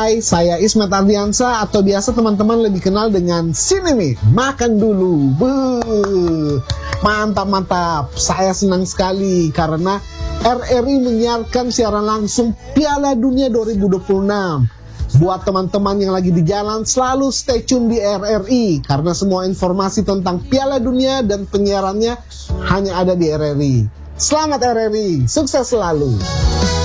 Hai, saya Ismet Ardiansa atau biasa teman-teman lebih kenal dengan Sinemi. Makan dulu. Mantap. Saya senang sekali karena RRI menyiarkan siaran langsung Piala Dunia 2026. Buat teman-teman yang lagi di jalan, selalu stay tune di RRI karena semua informasi tentang Piala Dunia dan penyiarannya hanya ada di RRI. Selamat RRI, sukses selalu.